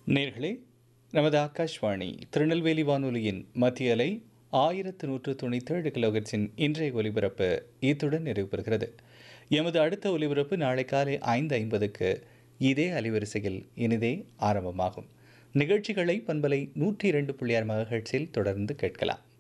நேர்களே, நமது ஆகாஷ்வாணி திருநெல்வேலி வானொலியின் மத்திய அலை 1197 கிலோஹெர்ட்ஸின் இன்றைய ஒலிபரப்பு இத்துடன் நிறைவு பெறுகிறது. எமது அடுத்த ஒலிபரப்பு நாளை காலை 5:50க்கு இதே அலைவரிசையில் இனிதே ஆரம்பமாகும். நிகழ்ச்சிகளை பண்பலை 102.6 மெகாஹெர்ட்ஸில் தொடர்ந்து கேட்கலாம்.